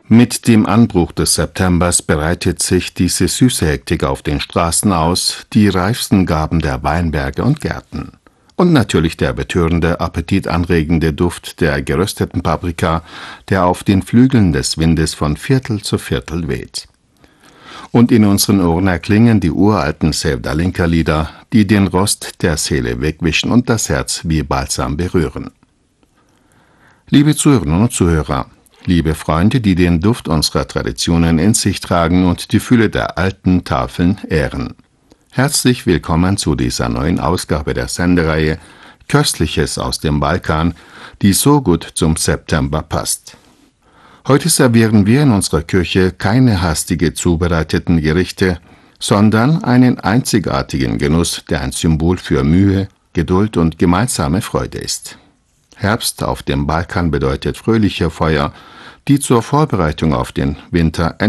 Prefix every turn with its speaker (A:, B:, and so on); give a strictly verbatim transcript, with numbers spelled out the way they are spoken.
A: Mit dem Anbruch des Septembers breitet sich diese süße Hektik auf den Straßen aus, die reifsten Gaben der Weinberge und Gärten. Und natürlich der betörende, appetitanregende Duft der gerösteten Paprika, der auf den Flügeln des Windes von Viertel zu Viertel weht. Und in unseren Ohren erklingen die uralten Sevdalinka-Lieder, die den Rost der Seele wegwischen und das Herz wie Balsam berühren. Liebe Zuhörerinnen und Zuhörer, liebe Freunde, die den Duft unserer Traditionen in sich tragen und die Fülle der alten Tafeln ehren. Herzlich willkommen zu dieser neuen Ausgabe der Sendereihe Köstliches aus dem Balkan, die so gut zum September passt. Heute servieren wir in unserer Küche keine hastige zubereiteten Gerichte, sondern einen einzigartigen Genuss, der ein Symbol für Mühe, Geduld und gemeinsame Freude ist. Herbst auf dem Balkan bedeutet fröhliche Feuer, die zur Vorbereitung auf den Winter